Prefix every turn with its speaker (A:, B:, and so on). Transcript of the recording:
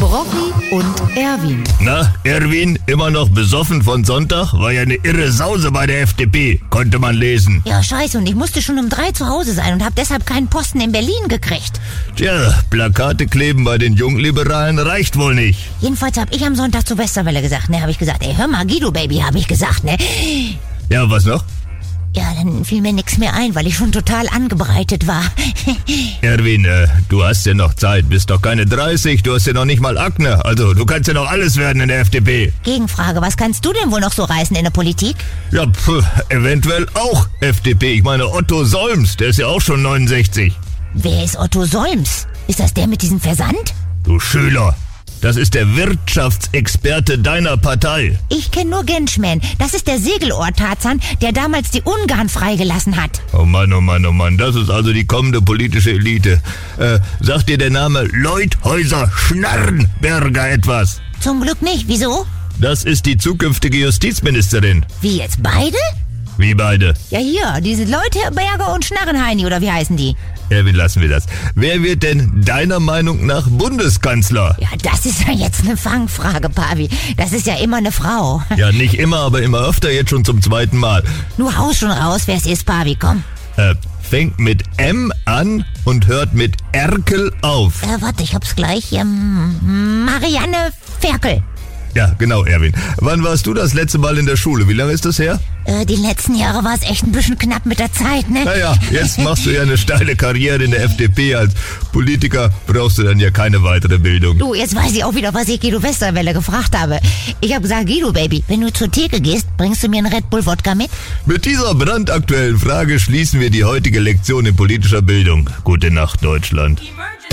A: Brocki und Erwin.
B: Na, Erwin, immer noch besoffen von Sonntag? War ja eine irre Sause bei der FDP, konnte man lesen.
C: Ja, scheiße, und ich musste schon um 3 zu Hause sein und habe deshalb keinen Posten in Berlin gekriegt.
B: Tja, Plakate kleben bei den Jungliberalen reicht wohl nicht.
C: Jedenfalls habe ich am Sonntag zur Westerwelle gesagt, ne, habe ich gesagt, ey, hör mal, Guido Baby, habe ich gesagt, ne.
B: Ja, was noch?
C: Ja, dann fiel mir nichts mehr ein, weil ich schon total angebreitet war.
B: Erwin, du hast ja noch Zeit, bist doch keine 30, du hast ja noch nicht mal Akne, also du kannst ja noch alles werden in der FDP.
C: Gegenfrage, was kannst du denn wohl noch so reißen in der Politik?
B: Ja, eventuell auch FDP. Ich meine Otto Solms, der ist ja auch schon 69.
C: Wer ist Otto Solms? Ist das der mit diesem Versand?
B: Du Schüler, das ist der Wirtschaftsexperte deiner Partei.
C: Ich kenne nur Genschman. Das ist der Segelohr-Tarzan, der damals die Ungarn freigelassen hat.
B: Oh Mann, oh Mann, oh Mann, das ist also die kommende politische Elite. Sagt dir der Name Leuthäuser-Schnarrenberger etwas?
C: Zum Glück nicht. Wieso?
B: Das ist die zukünftige Justizministerin.
C: Wie, jetzt beide?
B: Wie beide?
C: Ja, hier, diese Leuthäuser und Schnarrenheini, oder wie heißen die?
B: Erwin, lassen wir das. Wer wird denn deiner Meinung nach Bundeskanzler?
C: Ja, das ist ja jetzt eine Fangfrage, Pavi. Das ist ja immer eine Frau.
B: Ja, nicht immer, aber immer öfter, jetzt schon zum 2. Mal.
C: Nur haus schon raus, wer es ist, Pavi, komm.
B: Fängt mit M an und hört mit Erkel auf.
C: Warte, ich hab's gleich. Marianne Ferkel.
B: Ja, genau, Erwin. Wann warst du das letzte Mal in der Schule? Wie lange ist das her?
C: Die letzten Jahre war es echt ein bisschen knapp mit der Zeit, ne?
B: Naja, jetzt machst du ja eine steile Karriere in der FDP. Als Politiker brauchst du dann ja keine weitere Bildung.
C: Du, jetzt weiß ich auch wieder, was ich Guido Westerwelle gefragt habe. Ich habe gesagt, Guido Baby, wenn du zur Theke gehst, bringst du mir einen Red Bull Wodka mit?
B: Mit dieser brandaktuellen Frage schließen wir die heutige Lektion in politischer Bildung. Gute Nacht, Deutschland.